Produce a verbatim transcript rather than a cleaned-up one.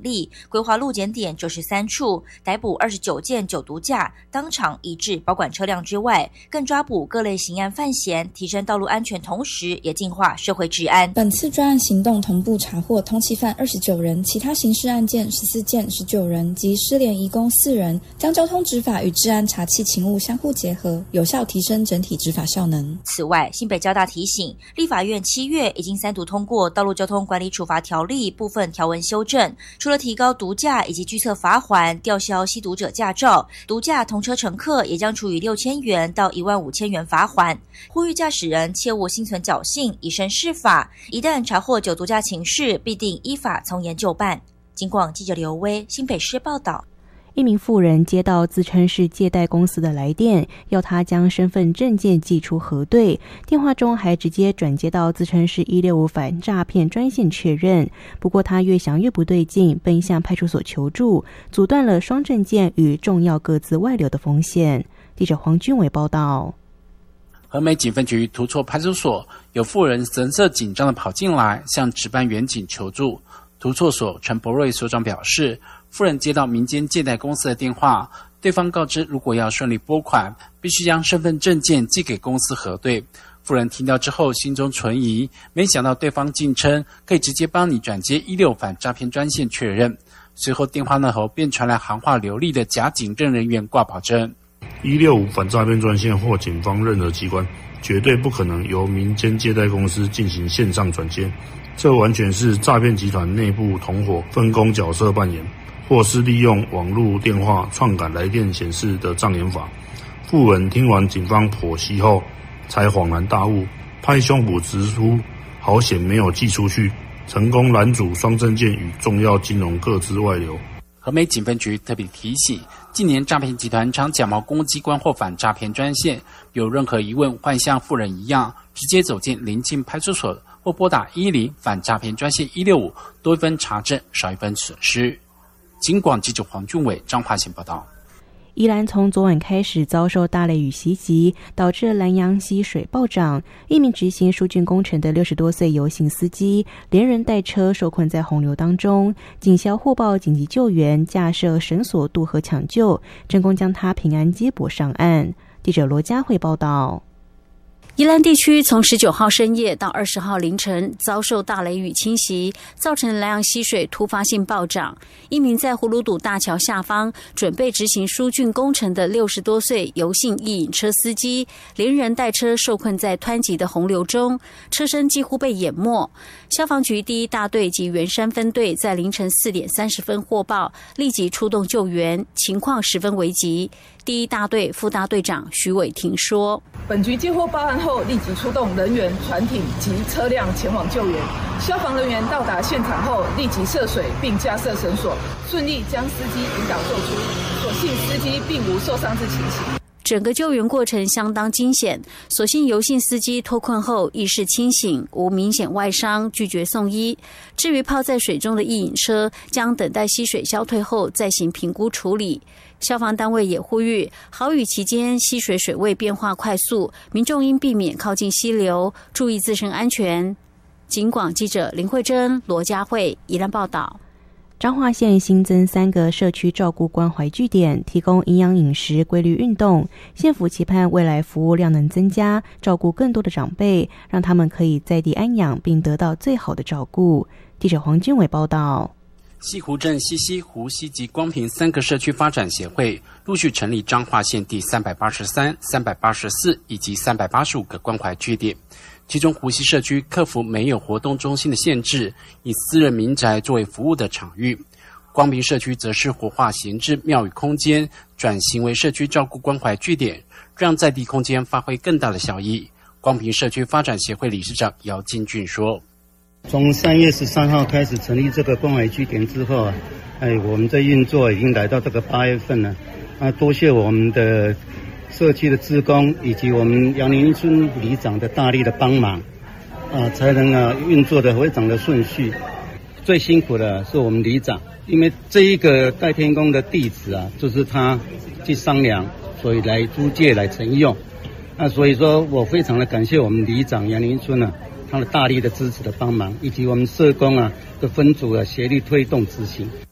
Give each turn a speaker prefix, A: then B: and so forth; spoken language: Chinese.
A: 力，规划路检点九十三处，逮捕二十九件酒毒驾，当场移至保管车辆之外，更抓捕各类刑案犯嫌，提升道路安全，同时也净化社会治安。
B: 本次专案行动同步查获通缉犯二十九人，其他刑事案件十四件十九人及失联移工四人，将交通执法与治安查缉勤务相互结合，有效提升整体执法效能。
A: 此外，新北交大提醒，立法院七月已经三读通过《道路交通管理处罚条例》部分条文修正，除了提高毒驾以及拒测罚锾、吊销吸毒者驾照，毒驾同车乘客也将处以六千元到一万五千元罚锾。呼吁驾驶人切勿心存侥幸，以身试法，一旦查获酒毒驾情事，必定依法从严就办。警广记者刘威新北市报道。
C: 一名妇人接到自称是借贷公司的来电，要他将身份证件寄出核对，电话中还直接转接到自称是一六五反诈骗专线确认。不过他越想越不对劲，奔向派出所求助，阻断了双证件与重要个资外流的风险。记者黄君伟报道。
D: 和美警分局涂厝派出所有妇人神色紧张地跑进来，向值班员警求助。涂厝所陈博瑞所长表示，妇人接到民间借贷公司的电话，对方告知如果要顺利拨款，必须将身份证件寄给公司核对。妇人听到之后心中存疑，没想到对方竟称可以直接帮你转接一六反诈骗专线确认。随后电话那头便传来行话流利的假警政人员挂保证，
E: 一六五反诈骗专线或警方任何机关绝对不可能由民间借贷公司进行线上转接，这完全是诈骗集团内部同伙分工角色扮演，或是利用网络电话篡改来电显示的障眼法。妇人听完警方剖析后才恍然大悟，拍胸脯直呼好险没有寄出去，成功拦阻双证件与重要金融个资外流。
D: 和美警分局特别提醒，近年诈骗集团常假冒公机关或反诈骗专线，有任何疑问或像妇人一样直接走进邻近派出所或拨打一零反诈骗专线一六五，多一分查证少一分损失。警广记者黄俊伟彰化县报道。
C: 宜兰从昨晚开始遭受大雷雨袭击，导致兰阳溪水暴涨。一名执行疏浚工程的六十多岁游行司机，连人带车受困在洪流当中。警消获报紧急救援，架设绳索渡河抢救，成功将他平安接驳上岸。记者罗佳慧报道。
F: 宜兰地区从十九号深夜到二十号凌晨遭受大雷雨侵袭，造成兰阳溪水突发性暴涨。一名在葫芦堵大桥下方准备执行疏浚工程的六十多岁游姓一引车司机，连人带车受困在湍急的洪流中，车身几乎被淹没。消防局第一大队及圆山分队在凌晨四点三十分获报，立即出动救援，情况十分危急。第一大队副大队长徐伟霆说：“
G: 本局接获报案后，立即出动人员、船艇及车辆前往救援。消防人员到达现场后，立即涉水并架设绳索，顺利将司机引导救出。所幸司机并无受伤之情形。”
F: 整个救援过程相当惊险，所幸游姓司机脱困后意识清醒，无明显外伤，拒绝送医。至于泡在水中的一引车，将等待溪水消退后再行评估处理。消防单位也呼吁，豪雨期间溪水水位变化快速，民众应避免靠近溪流，注意自身安全。警广记者林慧珍、罗佳慧宜兰报道。
C: 彰化县新增三个社区照顾关怀据点，提供营养饮食、规律运动。县府期盼未来服务量能增加，照顾更多的长辈，让他们可以在地安养，并得到最好的照顾。记者黄君伟报道。
D: 西湖镇西溪、湖西及光屏三个社区发展协会陆续成立彰化县第三百八十三、三百八十四以及三百八十五个关怀据点。其中湖西社区克服没有活动中心的限制，以私人民宅作为服务的场域。光屏社区则是活化闲置庙宇空间，转型为社区照顾关怀据点，让在地空间发挥更大的效益。光屏社区发展协会理事长姚金俊说：“
H: 从三月十三号开始成立这个关怀据点之后啊，哎，我们的运作已经来到这个八月份了。啊，多谢我们的社区的志工以及我们杨林村里长的大力的帮忙，啊，才能啊运作的非常的顺序。最辛苦的是我们里长，因为这一个戴天公的弟子啊，就是他去商量，所以来租借来承用。那所以说我非常的感谢我们里长杨林村啊，他的大力的支持的帮忙，以及我们社工啊的分组啊协力推动执行。”